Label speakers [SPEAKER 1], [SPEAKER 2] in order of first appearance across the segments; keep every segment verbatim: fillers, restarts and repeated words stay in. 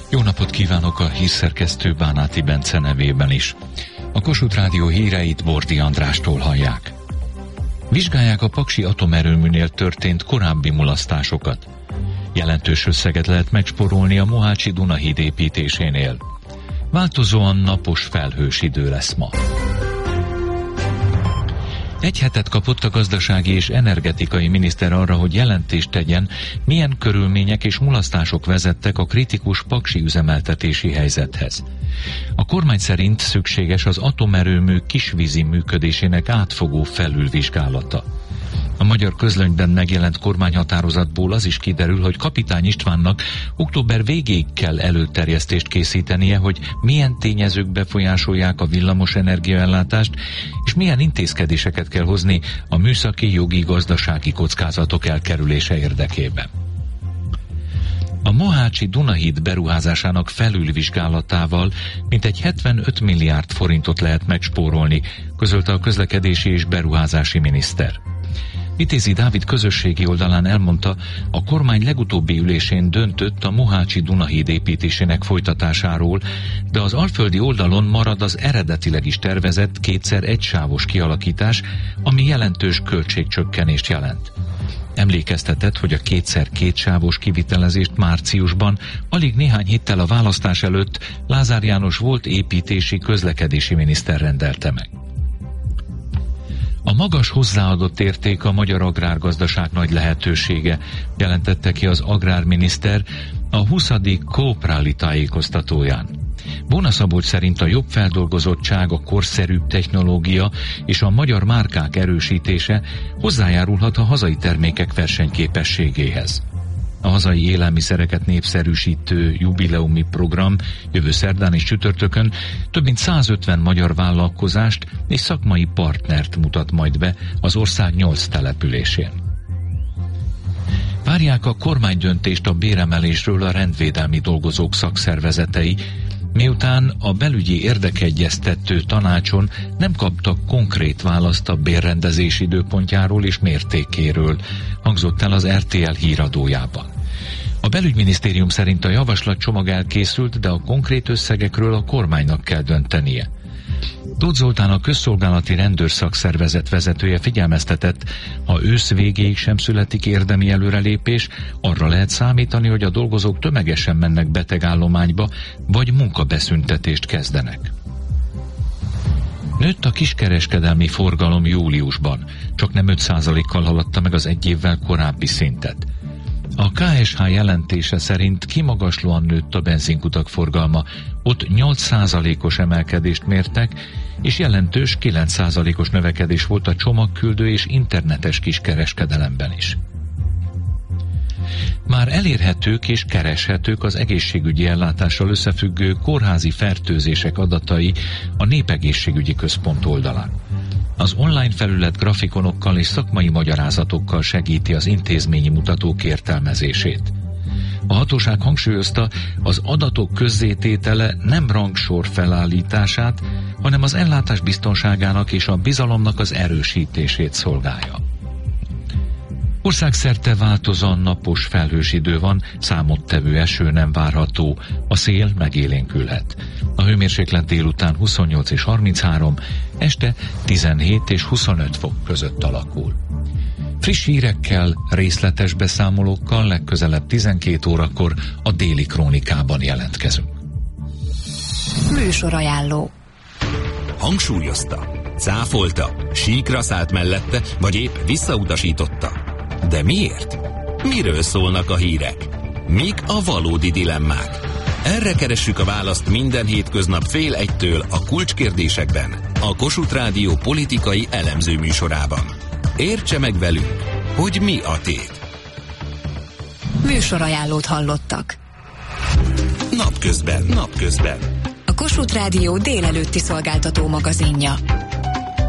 [SPEAKER 1] Jó napot kívánok a hírszerkesztő Bánáti Bence nevében is. A Kossuth Rádió híreit Bordi Andrástól hallják. Vizsgálják a paksi atomerőműnél történt korábbi mulasztásokat. Jelentős összeget lehet megspórolni a Mohácsi Dunahíd építésénél. Változóan napos, felhős idő lesz ma. Egy hetet kapott a gazdasági és energetikai miniszter arra, hogy jelentést tegyen, milyen körülmények és mulasztások vezettek a kritikus paksi üzemeltetési helyzethez. A kormány szerint szükséges az atomerőmű kisvízi működésének átfogó felülvizsgálata. A Magyar Közlönyben megjelent kormányhatározatból az is kiderül, hogy Kapitány Istvánnak október végéig kell előterjesztést készítenie, hogy milyen tényezők befolyásolják a villamos energiaellátást, és milyen intézkedéseket kell hozni a műszaki, jogi, gazdasági kockázatok elkerülése érdekében. A Mohácsi Dunahíd beruházásának felülvizsgálatával mintegy hetvenöt milliárd forintot lehet megspórolni, közölte a közlekedési és beruházási miniszter. Vitézi Dávid közösségi oldalán elmondta, a kormány legutóbbi ülésén döntött a Mohácsi Dunahíd építésének folytatásáról, de az alföldi oldalon marad az eredetileg is tervezett kétszer egysávos kialakítás, ami jelentős költségcsökkenést jelent. Emlékeztetett, hogy a kétszer kétsávos kivitelezést márciusban, alig néhány héttel a választás előtt Lázár János volt építési közlekedési miniszter rendelte meg. A magas hozzáadott érték a magyar agrárgazdaság nagy lehetősége, jelentette ki az agrárminiszter a huszadik Kópráli tájékoztatóján. Bóna Szabolcs szerint a jobb feldolgozottság, a korszerűbb technológia és a magyar márkák erősítése hozzájárulhat a hazai termékek versenyképességéhez. A hazai élelmiszereket népszerűsítő jubileumi program jövő szerdán és csütörtökön több mint százötven magyar vállalkozást és szakmai partnert mutat majd be az ország nyolc településén. Várják a kormánydöntést a béremelésről a rendvédelmi dolgozók szakszervezetei, miután a belügyi érdekegyeztető tanácson nem kaptak konkrét választ a bérrendezés időpontjáról és mértékéről, hangzott el az er té el híradójában. A belügyminisztérium szerint a javaslatcsomag elkészült, de a konkrét összegekről a kormánynak kell döntenie. Tóth Zoltán, a közszolgálati rendőrszakszervezet vezetője figyelmeztetett, ha ősz végéig sem születik érdemi előrelépés, arra lehet számítani, hogy a dolgozók tömegesen mennek betegállományba, vagy munkabeszüntetést kezdenek. Nőtt a kiskereskedelmi forgalom júliusban, csak nem öt százalékkal haladta meg az egy évvel korábbi szintet. A ká es há jelentése szerint kimagaslóan nőtt a benzinkutak forgalma, ott nyolc százalékos emelkedést mértek, és jelentős kilenc százalékos növekedés volt a csomagküldő és internetes kiskereskedelemben is. Már elérhetők és kereshetők az egészségügyi ellátással összefüggő kórházi fertőzések adatai a Népegészségügyi Központ oldalán. Az online felület grafikonokkal és szakmai magyarázatokkal segíti az intézményi mutatók értelmezését. A hatóság hangsúlyozta, az adatok közzététele nem rangsor felállítását, hanem az ellátás biztonságának és a bizalomnak az erősítését szolgálja. Országszerte változóan napos, felhős idő van, számottevő eső nem várható, a szél megélénkülhet. A hőmérséklet délután huszonnyolc és harminchárom, este tizenhét és huszonöt fok között alakul. Friss hírekkel, részletes beszámolókkal legközelebb tizenkét órakor a Déli Krónikában jelentkezünk.
[SPEAKER 2] Műsorajánló.
[SPEAKER 3] Hangsúlyozta, cáfolta, síkra szállt mellette, vagy épp visszautasította. De miért? Miről szólnak a hírek? Mik a valódi dilemmák? Erre keressük a választ minden hétköznap fél egytől a Kulcskérdésekben, a Kossuth Rádió politikai elemző műsorában. Értse meg velünk, hogy mi a tét.
[SPEAKER 2] Műsorajánlót hallottak.
[SPEAKER 3] Napközben, napközben.
[SPEAKER 2] A Kossuth Rádió délelőtti szolgáltató magazinja.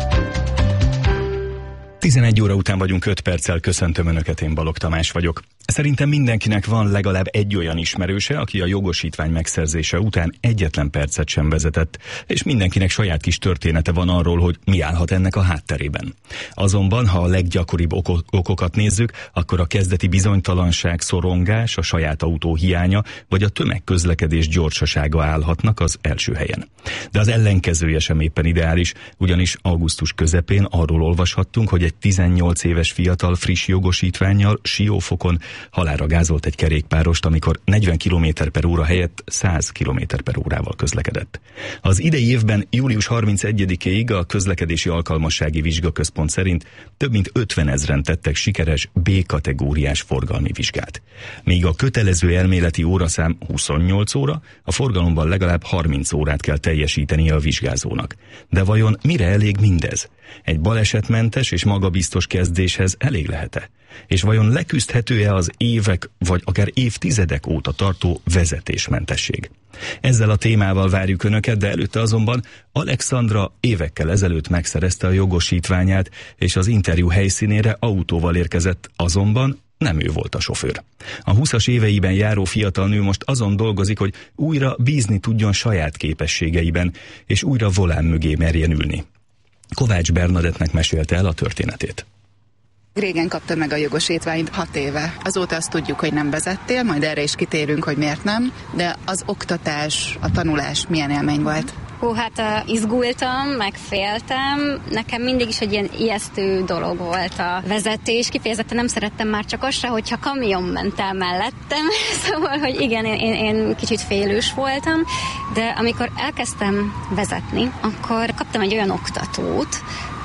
[SPEAKER 4] tizenegy óra után vagyunk, öt perccel köszöntöm Önöket, én Balogh Tamás vagyok. Szerintem mindenkinek van legalább egy olyan ismerőse, aki a jogosítvány megszerzése után egyetlen percet sem vezetett, és mindenkinek saját kis története van arról, hogy mi állhat ennek a hátterében. Azonban, ha a leggyakoribb oko- okokat nézzük, akkor a kezdeti bizonytalanság, szorongás, a saját autó hiánya, vagy a tömegközlekedés gyorsasága állhatnak az első helyen. De az ellenkezője sem éppen ideális, ugyanis augusztus közepén arról olvashattunk, hogy egy tizennyolc éves fiatal friss jogosítvánnyal Siófokon halálra gázolt egy kerékpárost, amikor negyven kilométer per óra helyett száz kilométer per órával közlekedett. Az idei évben július harmincegyedikéig a Közlekedési Alkalmassági Vizsgaközpont szerint több mint ötvenezren tettek sikeres B-kategóriás forgalmi vizsgát. Míg a kötelező elméleti óraszám huszonnyolc óra, a forgalomban legalább harminc órát kell teljesítenie a vizsgázónak. De vajon mire elég mindez? Egy balesetmentes és magabiztos kezdéshez elég lehet-e? És vajon leküzdhető-e az évek vagy akár évtizedek óta tartó vezetésmentesség? Ezzel a témával várjuk Önöket, de előtte azonban Alexandra évekkel ezelőtt megszerezte a jogosítványát, és az interjú helyszínére autóval érkezett, azonban nem ő volt a sofőr. A húszas éveiben járó fiatal nő most azon dolgozik, hogy újra bízni tudjon saját képességeiben, és újra volán mögé merjen ülni. Kovács Bernadettnek mesélte el a történetét.
[SPEAKER 5] Régen kaptad meg a jogosítványt, hat éve. Azóta azt tudjuk, hogy nem vezettél, majd erre is kitérünk, hogy miért nem, de az oktatás, a tanulás milyen élmény volt?
[SPEAKER 6] Hú, hát uh, izgultam, meg féltem. Nekem mindig is egy ilyen ijesztő dolog volt a vezetés. Kifejezetten nem szerettem már csak azt se, hogyha kamion ment el mellettem. Szóval, hogy igen, én, én, én kicsit félős voltam, de amikor elkezdtem vezetni, akkor kaptam egy olyan oktatót,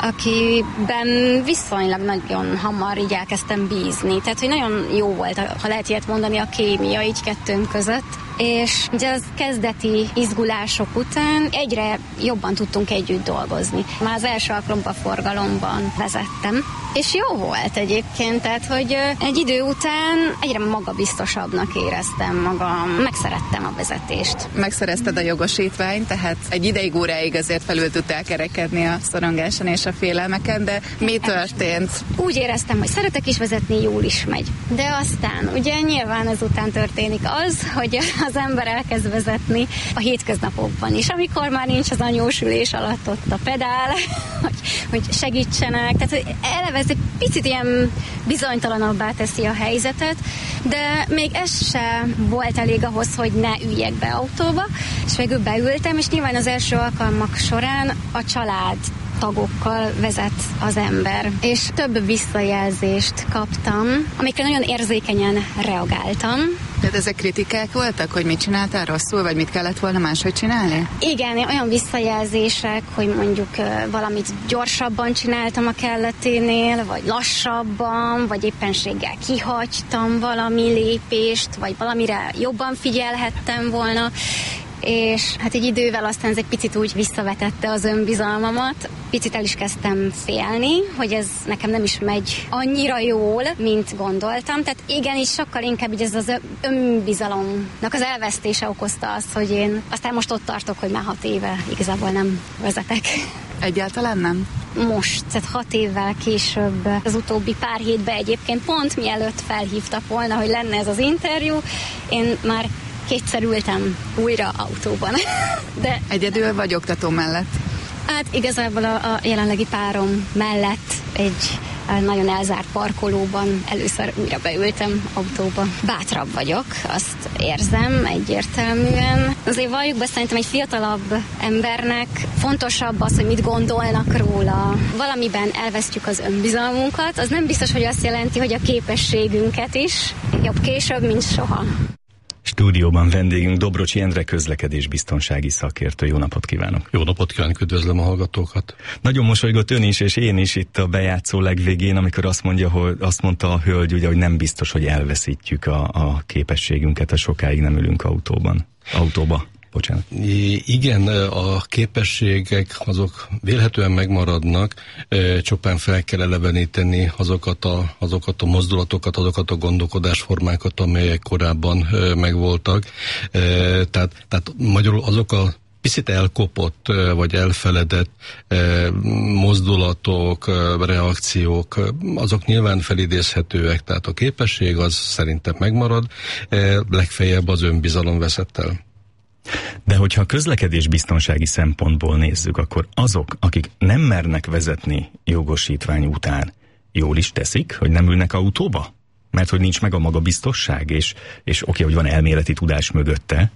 [SPEAKER 6] akiben viszonylag nagyon hamar így elkezdtem bízni. Tehát, hogy nagyon jó volt, ha lehet ilyet mondani, a kémia így kettőnk között. És ugye az kezdeti izgulások után egyre jobban tudtunk együtt dolgozni. Már az első alkalommal forgalomban vezettem, és jó volt egyébként, tehát, hogy egy idő után egyre magabiztosabbnak éreztem magam, megszerettem a vezetést.
[SPEAKER 5] Megszerezted a jogosítványt, tehát egy ideig, óráig azért felül tudtál kerekedni a szorongáson és a félelmeken, de mi történt?
[SPEAKER 6] Úgy éreztem, hogy szeretek is vezetni, jól is megy. De aztán ugye nyilván ezután történik az, hogy az ember elkezd vezetni a hétköznapokban is, amikor már nincs az anyósülés alatt ott a pedál, hogy, hogy segítsenek, tehát hogy eleve ez egy picit ilyen bizonytalanabbá teszi a helyzetet, de még ez se volt elég ahhoz, hogy ne üljek be autóba, és végül beültem, és nyilván az első alkalmak során a család tagokkal vezet az ember. És több visszajelzést kaptam, amikre nagyon érzékenyen reagáltam.
[SPEAKER 5] Tehát ezek kritikák voltak, hogy mit csináltál rosszul, vagy mit kellett volna máshogy csinálni?
[SPEAKER 6] Igen, olyan visszajelzések, hogy mondjuk valamit gyorsabban csináltam a kelleténél, vagy lassabban, vagy éppenséggel kihagytam valami lépést, vagy valamire jobban figyelhettem volna. És hát egy idővel aztán ez egy picit úgy visszavetette az önbizalmamat. Picit el is kezdtem félni, hogy ez nekem nem is megy annyira jól, mint gondoltam. Tehát igenis sokkal inkább így ez az önbizalomnak az elvesztése okozta azt, hogy én aztán most ott tartok, hogy már hat éve igazából nem vezetek.
[SPEAKER 5] Egyáltalán nem?
[SPEAKER 6] Most, tehát hat évvel később, az utóbbi pár hétben egyébként pont mielőtt felhívtak volna, hogy lenne ez az interjú, én már kétszer ültem újra autóban. De
[SPEAKER 5] egyedül vagy oktató mellett?
[SPEAKER 6] Hát igazából a, a jelenlegi párom mellett egy nagyon elzárt parkolóban először újra beültem autóba. Bátrabb vagyok, azt érzem egyértelműen. Azért valljuk be, szerintem egy fiatalabb embernek fontosabb az, hogy mit gondolnak róla. Valamiben elvesztjük az önbizalmunkat, az nem biztos, hogy azt jelenti, hogy a képességünket is. Jobb később, mint soha.
[SPEAKER 4] Stúdióban vendégünk Dobrocsi Endre közlekedésbiztonsági szakértő. Jó napot kívánok!
[SPEAKER 7] Jó napot kívánok, üdvözlöm a hallgatókat!
[SPEAKER 4] Nagyon mosolygott ön is, és én is itt a bejátszó legvégén, amikor azt mondja, hogy azt mondta a hölgy, ugye, hogy nem biztos, hogy elveszítjük a, a képességünket, ha sokáig nem ülünk autóban. Autóba. Bocsánat.
[SPEAKER 7] Igen, a képességek azok vélhetően megmaradnak, csupán fel kell eleveníteni azokat a, azokat a mozdulatokat, azokat a gondolkodásformákat, amelyek korábban megvoltak. Tehát, tehát magyarul azok a picit elkopott, vagy elfeledett mozdulatok, reakciók, azok nyilván felidézhetőek, tehát a képesség az szerintem megmarad, legfeljebb az önbizalom veszett el.
[SPEAKER 4] De hogyha a közlekedés biztonsági szempontból nézzük, akkor azok, akik nem mernek vezetni jogosítvány után, jól is teszik, hogy nem ülnek autóba? Mert hogy nincs meg a maga biztosság, és, és oké, hogy van elméleti tudás mögötte.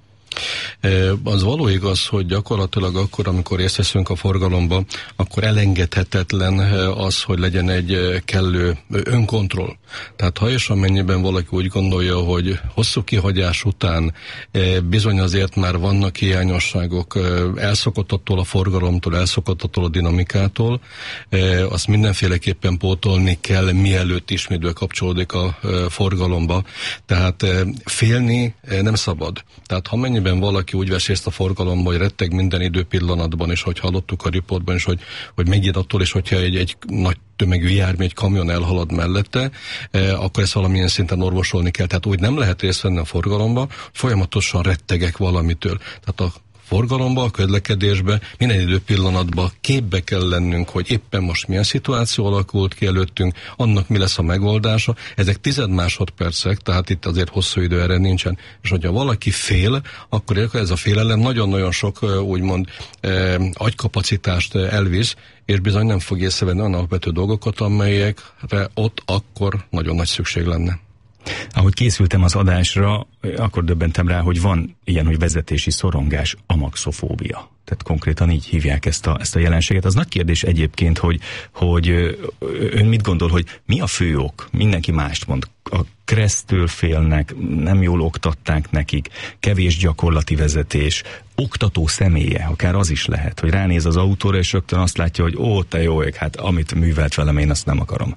[SPEAKER 7] Az való igaz, hogy gyakorlatilag akkor, amikor részt veszünk a forgalomba, akkor elengedhetetlen az, hogy legyen egy kellő önkontroll. Tehát ha és amennyiben valaki úgy gondolja, hogy hosszú kihagyás után bizony azért már vannak hiányosságok, elszokott attól a forgalomtól, elszokott attól a dinamikától, azt mindenféleképpen pótolni kell, mielőtt ismét bekapcsolódik a forgalomba. Tehát félni nem szabad. Tehát ha mennyiben valaki úgy vesz részt a forgalomba, hogy retteg minden időpillanatban, és hogy hallottuk a riportban is, hogy, hogy megjed attól, és hogyha egy, egy nagy tömegű jármű, egy kamion elhalad mellette, eh, akkor ezt valamilyen szinten orvosolni kell. Tehát úgy nem lehet részt venni a forgalomba, folyamatosan rettegek valamitől. Tehát a forgalomba, a közlekedésbe, minden időpillanatban képbe kell lennünk, hogy éppen most milyen szituáció alakult ki előttünk, annak mi lesz a megoldása. Ezek tized másodpercek, tehát itt azért hosszú idő erre nincsen. És hogyha valaki fél, akkor ez a félelem nagyon-nagyon sok úgymond eh, agykapacitást elvisz, és bizony nem fog észrevenni olyan alapvető dolgokat, amelyekre ott akkor nagyon nagy szükség lenne.
[SPEAKER 4] Ahogy készültem az adásra, akkor döbbentem rá, hogy van ilyen, hogy vezetési szorongás, amaxofóbia. Tehát konkrétan így hívják ezt a, ezt a jelenséget. Az nagy kérdés egyébként, hogy, hogy ön mit gondol, hogy mi a fő ok? Mindenki mást mond. A kressztől félnek, nem jól oktatták nekik, kevés gyakorlati vezetés, oktató személye, akár az is lehet, hogy ránéz az autóra, és rögtön azt látja, hogy ó, te jó ég, hát amit művelt velem, én azt nem akarom.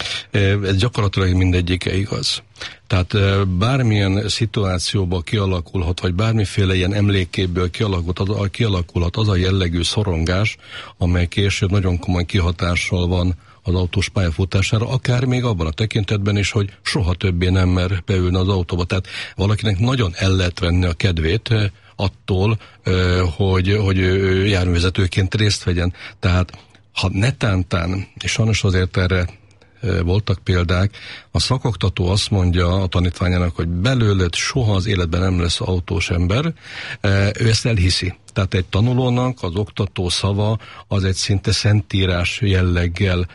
[SPEAKER 7] Ez gyakorlatilag mindegyike igaz. Tehát bármilyen szituációban kialakulhat, vagy bármiféle ilyen emlékéből kialakulhat, kialakulhat az a jellegű szorongás, amely később nagyon komoly kihatással van az autós pályafutására, akár még abban a tekintetben is, hogy soha többé nem mer beülni az autóba. Tehát valakinek nagyon el lehet venni a kedvét attól, hogy, hogy járművezetőként részt vegyen. Tehát ha netántán, és sajnos azért erre voltak példák, a szakoktató azt mondja a tanítványának, hogy belőled soha az életben nem lesz autós ember, ő ezt elhiszi. Tehát egy tanulónak az oktató szava az egy szinte szentírás jelleggel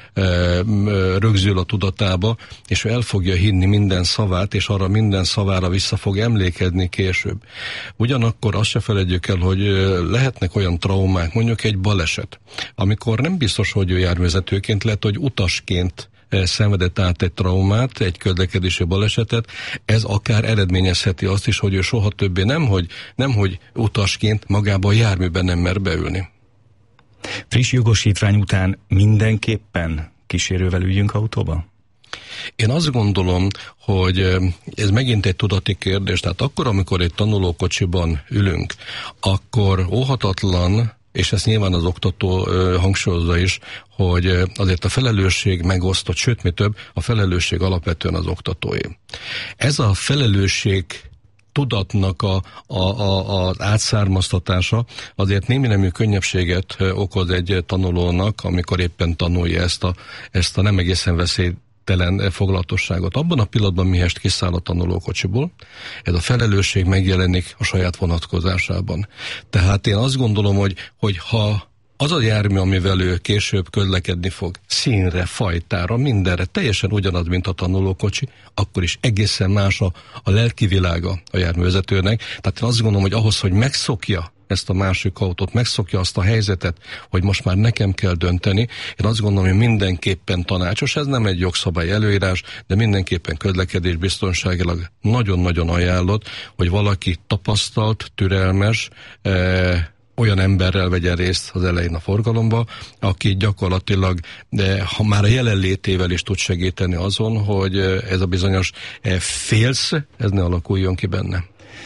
[SPEAKER 7] rögzül a tudatába, és ő el fogja hinni minden szavát, és arra minden szavára vissza fog emlékezni később. Ugyanakkor azt se feledjük el, hogy lehetnek olyan traumák, mondjuk egy baleset, amikor nem biztos, hogy ő járművezetőként, lehet, hogy utasként szenvedett át egy traumát, egy közlekedési balesetet, ez akár eredményezheti azt is, hogy ő soha többé nem, hogy, nem, hogy utasként magában a járműben nem mer beülni.
[SPEAKER 4] Friss jogosítvány után mindenképpen kísérővel üljünk autóba?
[SPEAKER 7] Én azt gondolom, hogy ez megint egy tudati kérdés, tehát akkor, amikor egy tanulókocsiban ülünk, akkor óhatatlan, és ezt nyilván az oktató ö, hangsúlyozza is, hogy azért a felelősség megosztott, sőt, mi több, a felelősség alapvetően az oktatóé. Ez a felelősség tudatnak a, a, a, az átszármaztatása azért némi nemű könnyebbséget okoz egy tanulónak, amikor éppen tanulja ezt a, ezt a nem egészen veszélyt telen foglalatosságot. Abban a pillanatban, mihest kiszáll a tanulókocsiból, ez a felelősség megjelenik a saját vonatkozásában. Tehát én azt gondolom, hogy, hogy ha az a jármű, amivel ő később közlekedni fog, színre, fajtára, mindenre, teljesen ugyanaz, mint a tanulókocsi, akkor is egészen más a, a lelki világa a járművezetőnek. Tehát én azt gondolom, hogy ahhoz, hogy megszokja ezt a másik autót, megszokja azt a helyzetet, hogy most már nekem kell dönteni. Én azt gondolom, hogy mindenképpen tanácsos, ez nem egy jogszabály előírás, de mindenképpen közlekedés biztonságilag nagyon-nagyon ajánlott, hogy valaki tapasztalt, türelmes, eh, olyan emberrel vegyen részt az elején a forgalomba, aki gyakorlatilag, de ha már a jelenlétével is tud segíteni azon, hogy ez a bizonyos eh, félsz, ez ne alakuljon ki benne.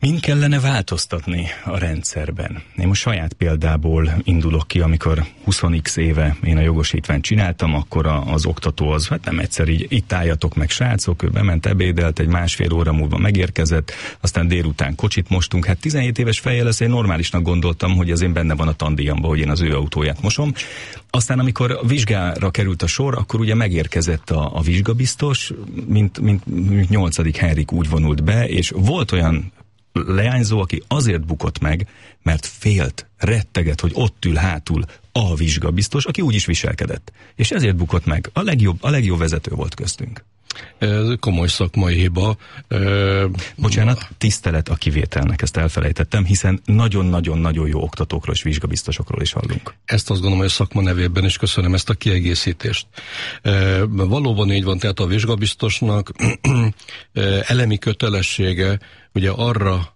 [SPEAKER 4] Min kellene változtatni a rendszerben? Én most saját példából indulok ki, amikor húsz x éve én a jogosítványt csináltam, akkor az oktató az, hát nem egyszer így, itt álljatok meg srácok, ő bement, ebédelt, egy másfél óra múlva megérkezett, aztán délután kocsit mostunk, hát tizenhét éves fejjel ezt én normálisnak gondoltam, hogy az én benne van a tandíjamban, hogy én az ő autóját mosom. Aztán amikor vizsgára került a sor, akkor ugye megérkezett a, a vizsgabiztos, mint, mint, mint nyolcadik Henrik úgy vonult be, és volt olyan leányzó, aki azért bukott meg, mert félt, retteget, hogy ott ül hátul a vizsgabiztos, aki úgy is viselkedett. És ezért bukott meg. A legjobb, a legjobb vezető volt köztünk.
[SPEAKER 7] Ez komoly szakmai hiba.
[SPEAKER 4] Bocsánat, tisztelet a kivételnek, ezt elfelejtettem, hiszen nagyon-nagyon-nagyon jó oktatókról és vizsgabiztosokról is hallunk.
[SPEAKER 7] Ezt azt gondolom, hogy a szakma nevében is köszönöm ezt a kiegészítést. Valóban így van, tehát a vizsgabiztosnak elemi kötelessége ugye arra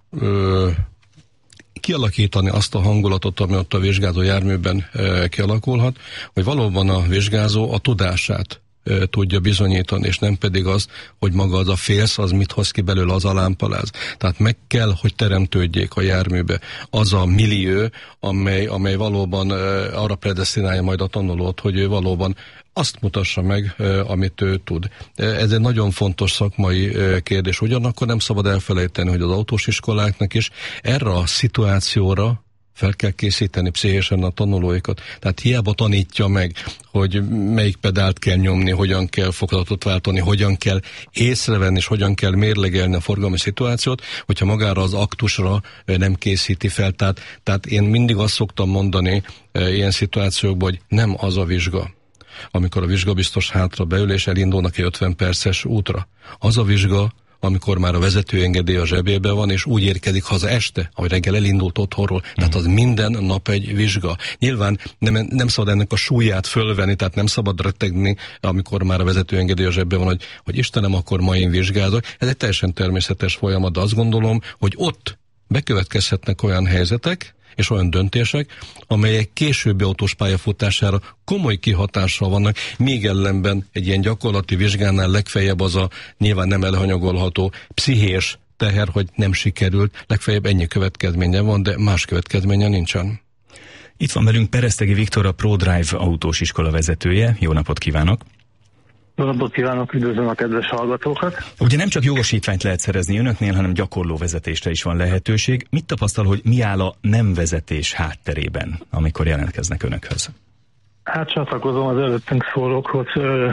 [SPEAKER 7] kialakítani azt a hangulatot, ami ott a vizsgázó járműben kialakulhat, hogy valóban a vizsgázó a tudását tudja bizonyítani, és nem pedig az, hogy maga az a félsz, az mit hoz ki belőle az a lámpaláz. Tehát meg kell, hogy teremtődjék a járműbe az a millió, amely, amely valóban arra predesztinálja majd a tanulót, hogy ő valóban azt mutassa meg, amit ő tud. Ez egy nagyon fontos szakmai kérdés. Ugyanakkor nem szabad elfelejteni, hogy az autós iskoláknak is erre a szituációra fel kell készíteni pszichésen a tanulóikat. Tehát hiába tanítja meg, hogy melyik pedált kell nyomni, hogyan kell fokozatot váltani, hogyan kell észrevenni, és hogyan kell mérlegelni a forgalmi szituációt, hogyha magára az aktusra nem készíti fel. Tehát, tehát én mindig azt szoktam mondani ilyen szituációkban, hogy nem az a vizsga, amikor a vizsgabiztos hátra beül, és elindulnak egy ötven perces útra. Az a vizsga, amikor már a vezetőengedély a zsebében van, és úgy érkezik haza este, ahogy reggel elindult otthonról. Mm. Tehát az minden nap egy vizsga. Nyilván nem, nem szabad ennek a súlyát fölvenni, tehát nem szabad rettegni, amikor már a vezetőengedély a zsebben van, hogy, hogy Istenem, akkor ma én vizsgázok. Ez egy teljesen természetes folyamat, de azt gondolom, hogy ott bekövetkezhetnek olyan helyzetek, és olyan döntések, amelyek későbbi autós pályafutására komoly kihatással vannak, még ellenben egy ilyen gyakorlati vizsgánál legfeljebb az a nyilván nem elhanyagolható pszichés teher, hogy nem sikerült, legfeljebb ennyi következménye van, de más következménye nincsen.
[SPEAKER 4] Itt van velünk Peresztegi Viktor, a ProDrive autós iskola vezetője. Jó napot kívánok!
[SPEAKER 8] Jó napot kívánok, üdvözlöm a kedves hallgatókat!
[SPEAKER 4] Ugye nem csak jogosítványt lehet szerezni önöknél, hanem gyakorló vezetésre is van lehetőség. Mit tapasztal, hogy mi áll a nem vezetés hátterében, amikor jelentkeznek önökhöz?
[SPEAKER 8] Hát csatlakozom az előttünk szólókhoz.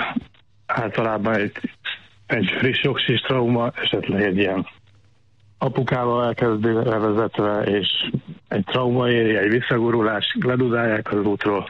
[SPEAKER 8] Általában egy, egy friss jogsis trauma, esetleg egy ilyen apukával elkezdi levezetve, és egy trauma éri, egy visszagurulás, ledudálják az útról.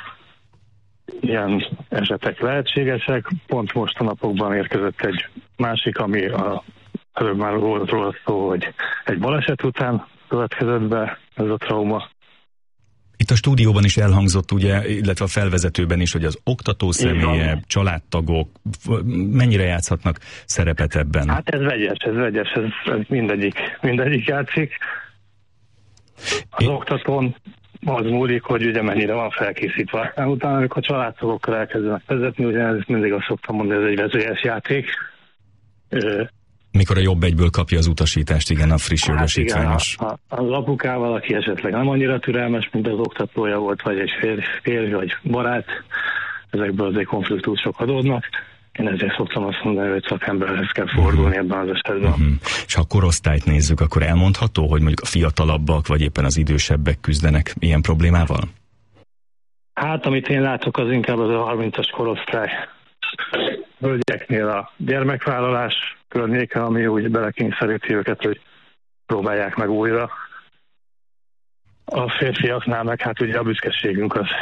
[SPEAKER 8] Ilyen esetek lehetségesek. Pont most a napokban érkezett egy másik, ami a, előbb már volt róla szó, hogy egy baleset után következett be ez a trauma.
[SPEAKER 4] Itt a stúdióban is elhangzott, ugye, illetve a felvezetőben is, hogy az oktató személye, családtagok mennyire játszhatnak szerepet ebben?
[SPEAKER 8] Hát ez vegyes, ez vegyes, ez, ez mindegyik, mindegyik játszik. Az é... oktatón az múlik, hogy ugye mennyire van felkészítve. Utána, amikor a családtagokkal elkezdenek vezetni, ugye ez mindig azt szoktam mondani, ez egy vezőjes játék.
[SPEAKER 4] Mikor a jobb egyből kapja az utasítást, igen, a friss hát jogosítványos.
[SPEAKER 8] Igen, az apukával, aki esetleg nem annyira türelmes, mint az oktatója volt, vagy egy férj, vagy barát, ezekből azért konfliktusok adódnak. Én ezért szoktam azt mondani, hogy szakemberhez kell fordulni ebben az esetben. Uh-huh.
[SPEAKER 4] És ha a korosztályt nézzük, akkor elmondható, hogy mondjuk a fiatalabbak, vagy éppen az idősebbek küzdenek ilyen problémával?
[SPEAKER 8] Hát, amit én látok, az inkább az a harmincas korosztály. Hölgyeknél a gyermekvállalás környéke, ami úgy belekényszeríti őket, hogy próbálják meg újra. A férfiaknál meg hát ugye a büszkeségünk az,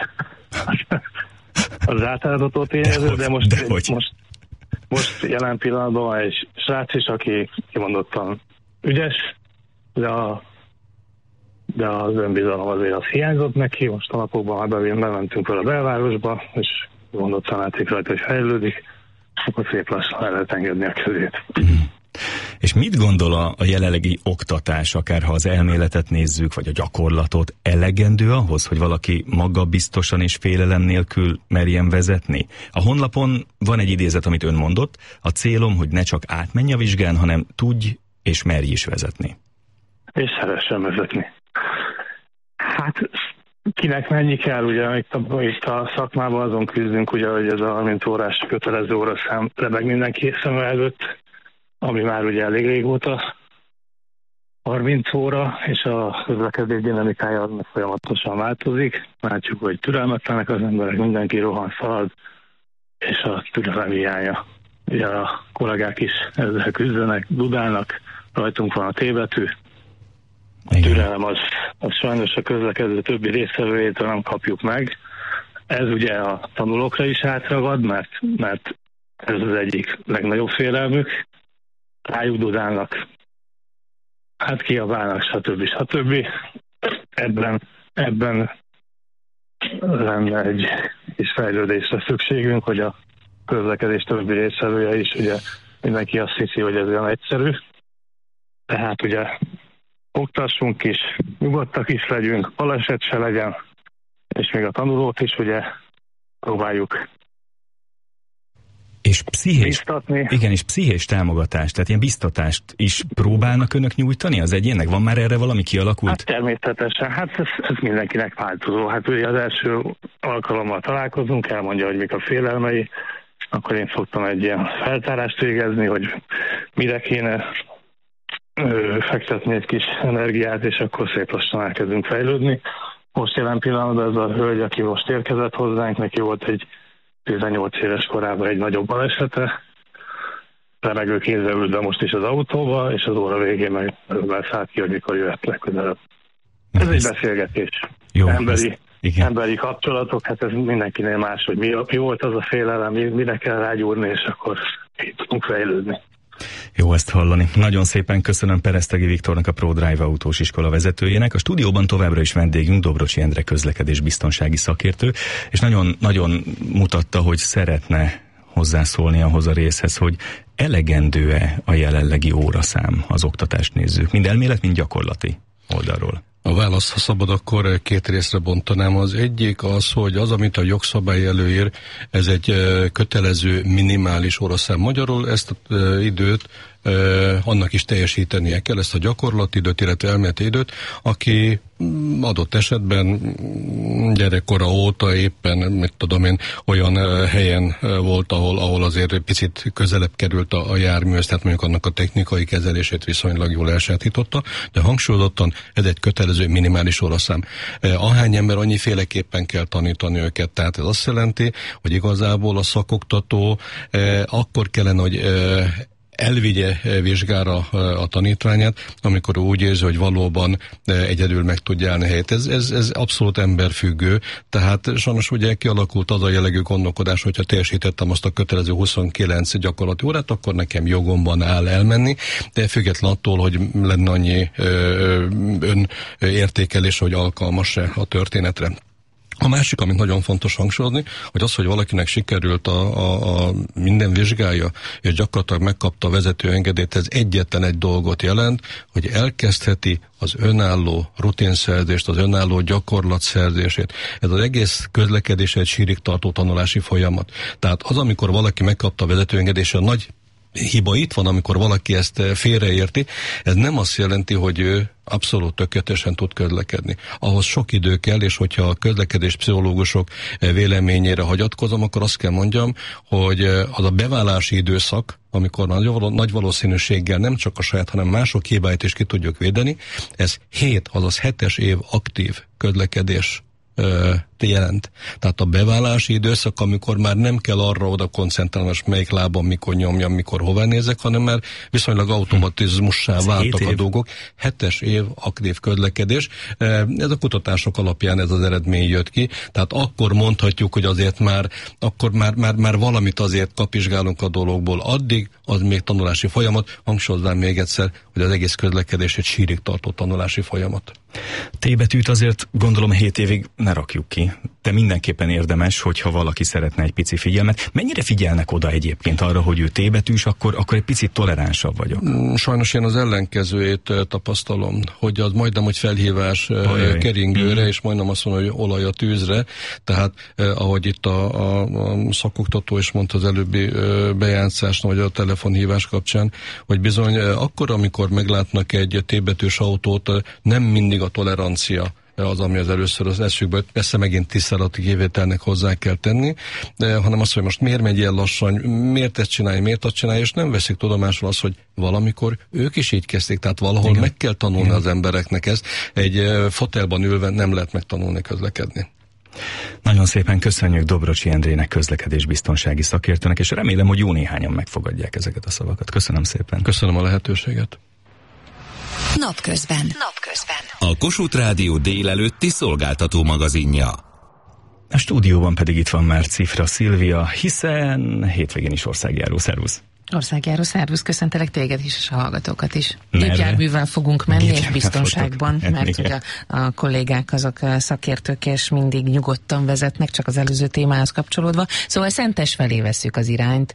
[SPEAKER 8] az átállható tényező, de, de most, de most, most jelen pillanatban van egy srác is, aki kimondottan ügyes, de, a, de az önbizalom azért az hiányzott neki. Most a napokban már bementünk fel a belvárosba, és kimondottan látszik rajta, hogy fejlődik, akkor szép lassan el lehet engedni a kezét.
[SPEAKER 4] És mit gondol a, a jelenlegi oktatás, akár ha az elméletet nézzük, vagy a gyakorlatot, elegendő ahhoz, hogy valaki magabiztosan és félelem nélkül merjen vezetni? A honlapon van egy idézet, amit ön mondott, a célom, hogy ne csak átmenj a vizsgán, hanem tudj és merj is vezetni.
[SPEAKER 8] és szeressen vezetni. Hát kinek mennyi kell, ugye itt a, itt a szakmában azon küzdünk, ugye, hogy ez a harminc órás kötelező óraszám lebeg mindenki szeme előtt, ami már ugye elég régóta harminc óra, és a közlekedés dinamikája az folyamatosan változik. Látjuk, hogy türelmetlenek az emberek, mindenki rohan, szalad, és a türelem hiánya. Ugye a kollégák is ezzel küzdenek, dudálnak, rajtunk van a T-betű. A türelem az, az sajnos a közlekedő többi résztvevőjétől nem kapjuk meg. Ez ugye a tanulókra is átragad, mert, mert ez az egyik legnagyobb félelmük. Rájuk dudálnak, hát kiabálnak, stb. stb. Ebben, ebben lenne egy kis fejlődésre szükségünk, hogy a közlekedés többi résztvevője is, ugye mindenki azt hiszi, hogy ez olyan egyszerű. Tehát ugye oktassunk is, nyugodtak is legyünk, baleset se legyen, és még a tanulót is ugye próbáljuk
[SPEAKER 4] és pszichés,
[SPEAKER 8] biztatni.
[SPEAKER 4] Igen, és pszichés támogatást, tehát ilyen biztatást is próbálnak önök nyújtani az egyének? Van már erre valami kialakult?
[SPEAKER 8] Hát természetesen, hát ez, ez mindenkinek változó. Hát ugye az első alkalommal találkozunk, elmondja, hogy mik a félelmei, akkor én szoktam egy ilyen feltárást végezni, hogy mire kéne ö, fektetni egy kis energiát, és akkor szép lassan elkezdünk fejlődni. Most jelen pillanatban ez a hölgy, aki most érkezett hozzánk, neki volt egy tizennyolc éves korában egy nagyobb balesete, remegő kézzel ült be most is az autóba, és az óra végén meg örömmel szállt ki, hogy mikor jöhet legközelebb. Ez egy beszélgetés. Jó, emberi, emberi kapcsolatok, hát ez mindenkinél más, hogy mi, mi volt az a félelem, mire kell rágyúrni, és akkor így tudunk fejlődni.
[SPEAKER 4] Jó ezt hallani. Nagyon szépen köszönöm Peresztegi Viktornak, a ProDrive autós iskola vezetőjének. A stúdióban továbbra is vendégünk Dobrocsi Endre közlekedésbiztonsági szakértő, és nagyon, nagyon mutatta, hogy szeretne hozzászólni ahhoz a részhez, hogy elegendő-e a jelenlegi óraszám, az oktatást nézzük, mind elmélet, mind gyakorlati oldalról.
[SPEAKER 7] A válasz, ha szabad, akkor két részre bontanám. Az egyik az, hogy az, amit a jogszabály előír, ez egy kötelező minimális óraszám. Magyarul ezt az időt annak is teljesítenie kell, ezt a gyakorlati időt, illetve elméleti időt, aki adott esetben gyerekkora óta éppen, mit tudom én, olyan helyen volt, ahol, ahol azért picit közelebb került a, a járműhöz, tehát mondjuk annak a technikai kezelését viszonylag jól elsajátította, de hangsúlyozottan ez egy kötelező minimális óraszám. Ahány ember, annyiféleképpen kell tanítani őket, tehát ez azt jelenti, hogy igazából a szakoktató akkor kellene, hogy elvigye vizsgára a tanítványát, amikor úgy érzi, hogy valóban egyedül meg tudja állni helyet. Ez, ez, ez abszolút emberfüggő, tehát sajnos ugye kialakult az a jellegű gondolkodás, hogyha teljesítettem azt a kötelező huszonkilenc gyakorlati órát, akkor nekem jogomban áll elmenni, de független attól, hogy lenne annyi önértékelés, hogy alkalmas-e a történetre. A másik, amit nagyon fontos hangsúlyozni, hogy az, hogy valakinek sikerült a, a, a minden vizsgája, és gyakorlatilag megkapta a vezetőengedélyt, ez egyetlen egy dolgot jelent, hogy elkezdheti az önálló rutinszerzést, az önálló gyakorlatszerzését. Ez az egész közlekedés egy sírig tartó tanulási folyamat. Tehát az, amikor valaki megkapta a vezetőengedélyt, a nagy hiba itt van, amikor valaki ezt félreérti, ez nem azt jelenti, hogy ő abszolút tökéletesen tud közlekedni. Ahhoz sok idő kell, és hogyha a közlekedés pszichológusok véleményére hagyatkozom, akkor azt kell mondjam, hogy az a beválási időszak, amikor nagy valószínűséggel nem csak a saját, hanem mások hibáit is ki tudjuk védeni, ez hét, azaz hetes év aktív közlekedés jelent. Tehát a beválási időszak, amikor már nem kell arra oda koncentrálni, most melyik lábam mikor nyomjam, mikor hova nézek, hanem már viszonylag automatizmussá hm. váltak a dolgok. Hetes év aktív közlekedés. Ez a kutatások alapján ez az eredmény jött ki. Tehát akkor mondhatjuk, hogy azért már, akkor már, már, már valamit azért kapizsgálunk a dologból. Addig az még tanulási folyamat. Hangsúlyoznám még egyszer, hogy az egész közlekedés egy sírig tartó tanulási folyamat.
[SPEAKER 4] T-betűt azért gondolom hét évig ne rakjuk ki. De mindenképpen érdemes, hogyha valaki szeretne egy pici figyelmet. Mennyire figyelnek oda egyébként arra, hogy ő T-betűs, akkor, akkor egy picit toleránsabb vagyok?
[SPEAKER 7] Sajnos én az ellenkezőjét tapasztalom, hogy az majdnem, hogy felhívás Ajaj. keringőre, mm. és majdnem azt mondom, hogy olaj a tűzre. Tehát ahogy itt a, a, a szakoktató is mondta az előbbi bejátszásnál, vagy a telefonhívás kapcsán, hogy bizony akkor, amikor amikor meglátnak egy T-betűs autót, nem mindig a tolerancia az, ami az először az eszükbe, persze megint tiszteleti kivételnek hozzá kell tenni, de, hanem azt, hogy most miért megy ilyen lassan, miért ezt csinálja, miért azt csinálja, és nem veszik tudomásul azt, hogy valamikor ők is így kezdték, tehát valahol igen. meg kell tanulni igen. az embereknek ezt. Egy uh, fotelban ülve nem lehet megtanulni közlekedni.
[SPEAKER 4] Nagyon szépen köszönjük Dobrocsi Endrének, közlekedésbiztonsági szakértőnek, és remélem, hogy jó néhányan megfogadják ezeket a szavakat. Köszönöm szépen.
[SPEAKER 7] Köszönöm a lehetőséget.
[SPEAKER 2] Napközben. Napközben.
[SPEAKER 3] A Kossuth Rádió délelőtti szolgáltató magazinja.
[SPEAKER 4] A stúdióban pedig itt van már Cifra Szilvia, hiszen hétvégén is országjáró. Szervusz!
[SPEAKER 9] Országjáró, szervusz, köszöntelek téged is, és a hallgatókat is. Gépjárművel fogunk menni, és biztonságban, mert ugye a kollégák azok szakértők, és mindig nyugodtan vezetnek, csak az előző témához kapcsolódva. Szóval Szentes felé vesszük az irányt,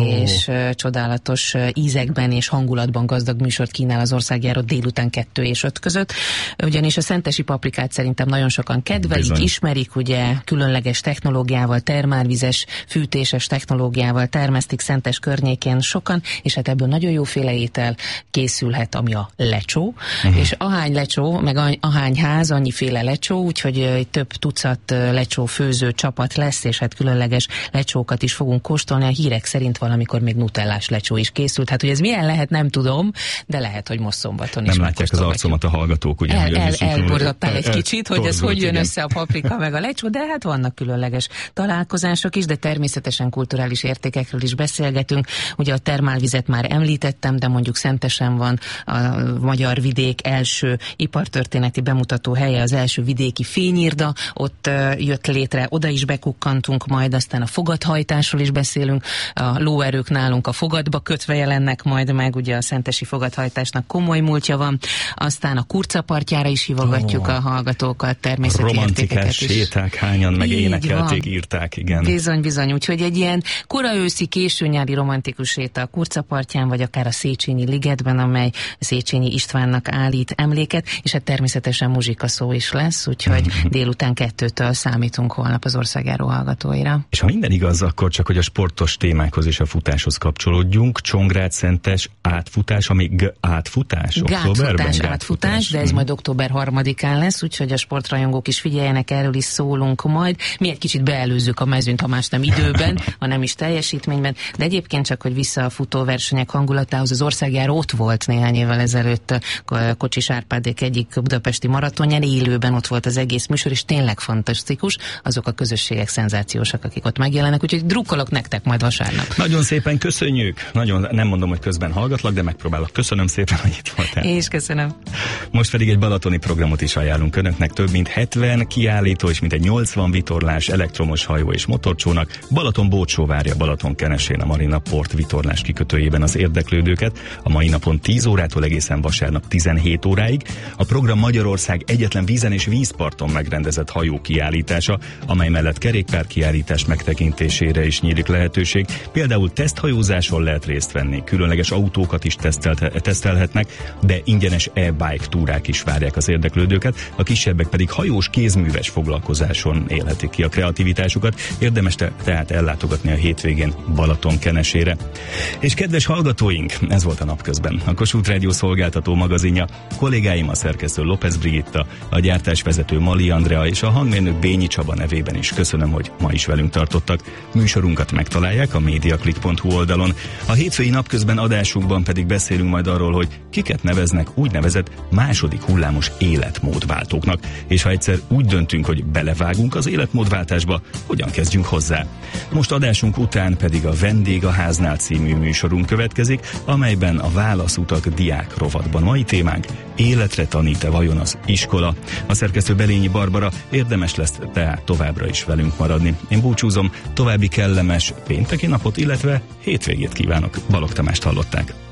[SPEAKER 9] és oh. csodálatos ízekben és hangulatban gazdag műsort kínál az országjáró délután kettő és öt között. Ugyanis a szentesi paprikát szerintem nagyon sokan kedvelik, bizony. Ismerik, ugye különleges technológiával, termálvizes, fűtéses technológiával termesztik Szentes környékén sokan, és hát ebből nagyon jóféle étel készülhet, ami a lecsó, uh-huh. és ahány lecsó, meg ahány ház, annyiféle lecsó, úgyhogy egy több tucat lecsó főző csapat lesz, és hát különleges lecsókat is fogunk kóstolni. A hírek szerint valamikor még nutellás lecsó is készült. Hát, hogy ez milyen lehet, nem tudom, de lehet, hogy most szombaton is.
[SPEAKER 4] Nem látják az arcomat a hallgatók, ugye?
[SPEAKER 9] El, el, elborzottál egy kicsit, hogy ez hogy jön igen. össze a paprika meg a lecsó, de hát vannak különleges találkozások is, de természetesen kulturális értékekről is beszélgetünk. Ugye a termálvizet már említettem, de mondjuk Szentesen van a magyar vidék első ipartörténeti bemutató helye, az első vidéki fényirda, ott uh, jött létre, oda is bekukkantunk majd, aztán a fogathajtásról is beszélünk, a lóerők nálunk a fogatba kötve jelennek majd meg, ugye a szentesi fogathajtásnak komoly múltja van, aztán a Kurcapartjára is hívogatjuk oh. a hallgatókat, természeti értékeket is.
[SPEAKER 4] Romantikás séták, hányan meg így énekelték, van. Írták, igen.
[SPEAKER 9] Bizony, bizony, úgyhogy egy ilyen koraőszi, későnyári romantikus séta a Kurcapartján, vagy akár a Széchenyi ligetben, amely Széchenyi Istvánnak állít emléket, és hát természetesen muzsikaszó is lesz, úgyhogy mm-hmm. délután kettőtől számítunk holnap az országjáró hallgatóira.
[SPEAKER 4] És ha minden igaz, akkor csak, hogy a sportos témákhoz és a futáshoz kapcsolódjunk. Csongrád Szentes átfutás, ami g- átfutás?
[SPEAKER 9] Gátfutás, átfutás, de ez mm. majd október harmadikán lesz, úgyhogy a sportrajongók is figyeljenek, erről is szólunk majd. Mi egy kicsit beelőzzük a mezőnyt, ha más nem időben, ha nem is teljesítményben, de egyébként csak, hogy vissza a futóversenyek hangulatához, az országjáró ott volt néhány évvel ezelőtt Kocsis Árpádék egyik budapesti maratonján, élőben ott volt az egész műsor, és tényleg fantasztikus, azok a közösségek szenzációsak, akik ott megjelennek, úgyhogy drukkolok nektek majd vasárnap.
[SPEAKER 4] Nagyon szépen köszönjük, nagyon, nem mondom, hogy közben hallgatlak, de megpróbálok. Köszönöm szépen, hogy itt voltál.
[SPEAKER 9] És köszönöm.
[SPEAKER 4] Most pedig egy balatoni programot is ajánlunk önöknek, több mint hetven kiállító és mintegy nyolcvan vitorlás, elektromos hajó és motorcsónak Balaton Bócsó várja Balatonkenesén a Marina Port vitorlás kikötőjében az érdeklődőket. A mai napon tíz órától egészen vasárnap tizenhét óráig. A program Magyarország egyetlen vízen és vízparton megrendezett hajó kiállítása, amely mellett kerékpárkiállítás megtekintésére is nyílik lehetőség. Például teszthajózáson lehet részt venni, különleges autókat is tesztelhetnek, de ingyenes e-bike túrák is várják az érdeklődőket, a kisebbek pedig hajós kézműves foglalkozáson élhetik ki a kreativitásukat. Érdemes te, tehát ellátogatni a hétvégén Balatonkenesére. És kedves hallgatóink, ez volt a Napközben, a Kossuth Rádió szolgáltató magazinja. Kollégáim, a szerkesztő López Brigitta, a gyártásvezető Mali Andrea és a hangmérnök Bényi Csaba nevében is köszönöm, hogy ma is velünk tartottak. Műsorunkat megtalálják a mediaclick pont hu oldalon. A hétfői Napközben adásunkban pedig beszélünk majd arról, hogy kiket neveznek úgynevezett második hullámos életmódváltóknak, és ha egyszer úgy döntünk, hogy belevágunk az életmódváltásba, hogyan kezdjünk hozzá. Most adásunk után pedig a Vendég a háznál című műsorunk következik, amelyben a válaszutak diák rovatban mai témánk: életre tanít-e vajon az iskola? A szerkesztő Belényi Barbara, érdemes lesz tehát továbbra is velünk maradni. Én búcsúzom, további kellemes pénteki napot, illetve hétvégét kívánok. Balogh Tamást hallották.